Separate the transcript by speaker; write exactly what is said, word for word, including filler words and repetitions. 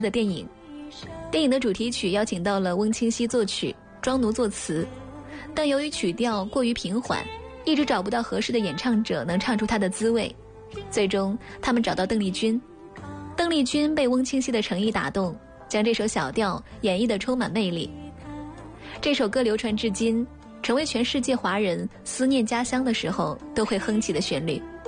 Speaker 1: 的电影。电影的主题曲邀请到了翁清溪作曲，庄奴作词，但由于曲调过于平缓，一直找不到合适的演唱者能唱出它的滋味。最终他们找到邓丽君，邓丽君被翁清溪的诚意打动，将这首小调演绎得充满魅力。这首歌流传至今，成为全世界华人思念家乡的时候都会哼起的旋律。